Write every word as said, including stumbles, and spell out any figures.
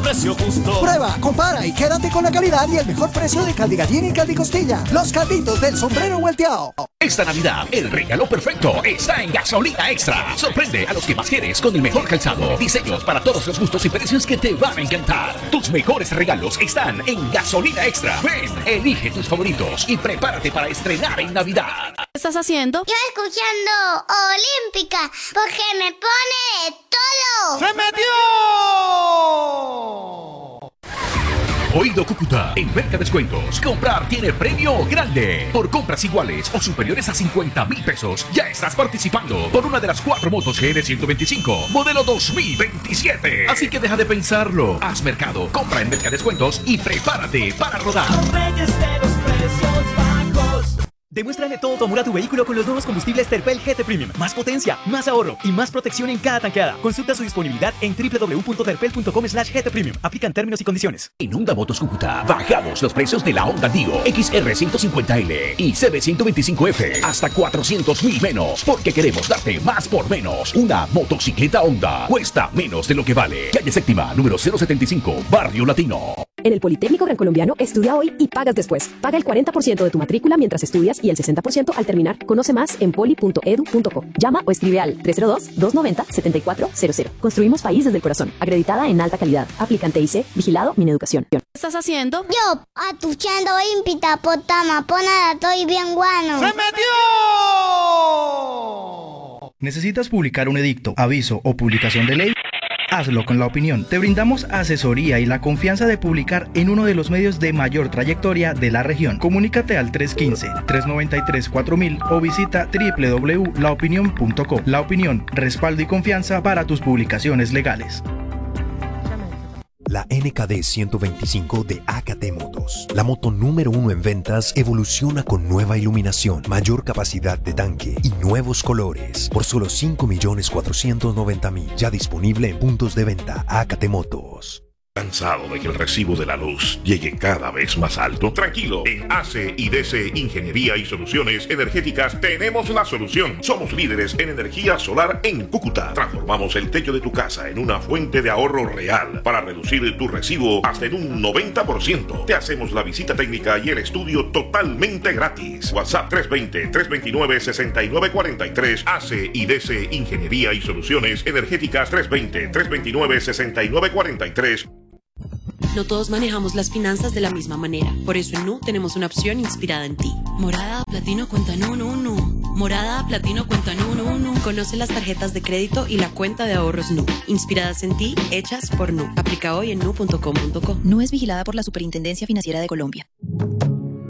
precio justo. Prueba, compara y quédate con la calidad y el mejor precio de caldi gallina y caldi costilla. Los calditos del sombrero volteado. Esta Navidad, el regalo perfecto está en Gasolina Extra. Sorprende a los que más quieres con el mejor calzado, diseños para todos los gustos y precios que te van a encantar. Tus mejores regalos están en Gasolina Extra. Ven, elige tus favoritos y prepárate para estrenar en Navidad. ¿Qué estás haciendo? Yo escuchando Olímpica, porque me pone todo. ¡Se metió! Oído Cúcuta, en Merca Descuentos, comprar tiene premio grande. Por compras iguales o superiores a cincuenta mil pesos, ya estás participando por una de las cuatro motos G R ciento veinticinco, modelo dos mil veintisiete. Así que deja de pensarlo, haz mercado, compra en Merca Descuentos y prepárate para rodar. Los reyes de los precios bajos. Demuéstrale todo tu amor a tu vehículo con los nuevos combustibles Terpel G T Premium. Más potencia, más ahorro y más protección en cada tanqueada. Consulta su disponibilidad en w w w punto terpel punto com slash G T Premium. Aplican términos y condiciones. En Honda Motos Cúcuta, bajamos los precios de la Honda Dio X R ciento cincuenta L y C B ciento veinticinco F hasta cuatrocientos mil menos, porque queremos darte más por menos. Una motocicleta Honda cuesta menos de lo que vale. Calle Séptima, número cero setenta y cinco, Barrio Latino. En el Politécnico Gran Colombiano, estudia hoy y pagas después. Paga el cuarenta por ciento de tu matrícula mientras estudias y el sesenta por ciento al terminar. Conoce más en poli punto edu punto co. Llama o escribe al tres cero dos, dos nueve cero, siete cuatro cero cero. Construimos país desde el corazón. Acreditada en alta calidad. Aplicante I C. Vigilado Mineducación. ¿Qué estás haciendo? Yo atuchando Olímpica, potama, ponada, estoy bien guano. ¡Se metió! ¿Necesitas publicar un edicto, aviso o publicación de ley? Hazlo con La Opinión. Te brindamos asesoría y la confianza de publicar en uno de los medios de mayor trayectoria de la región. Comunícate al tres uno cinco, tres nueve tres, cuatro mil o visita w w w punto la opinión punto co. La Opinión, respaldo y confianza para tus publicaciones legales. La N K D ciento veinticinco de A K T Motos. La moto número uno en ventas evoluciona con nueva iluminación, mayor capacidad de tanque y nuevos colores. Por solo cinco millones cuatrocientos noventa mil. Ya disponible en puntos de venta A K T Motos. ¿Cansado de que el recibo de la luz llegue cada vez más alto? Tranquilo, en A C y D C Ingeniería y Soluciones Energéticas tenemos la solución. Somos líderes en energía solar en Cúcuta. Transformamos el techo de tu casa en una fuente de ahorro real para reducir tu recibo hasta en un noventa por ciento. Te hacemos la visita técnica y el estudio totalmente gratis. WhatsApp tres dos cero, tres dos nueve, seis nueve cuatro tres. A C y D C Ingeniería y Soluciones Energéticas tres dos cero, tres dos nueve, seis nueve cuatro tres. No todos manejamos las finanzas de la misma manera. Por eso en Nu tenemos una opción inspirada en ti. Morada, Platino, Cuenta Nu, Nu, Nu. Morada, Platino, Cuenta Nu, Nu, Nu. Conoce las tarjetas de crédito y la cuenta de ahorros Nu. Inspiradas en ti, hechas por Nu. Aplica hoy en nu punto com punto co. Nu es vigilada por la Superintendencia Financiera de Colombia.